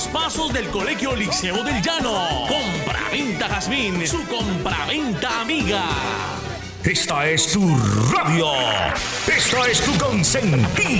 Pasos del Colegio Liceo del Llano. Compraventa Jazmín, su compraventa amiga. Esta es tu radio. Esta es tu consentida.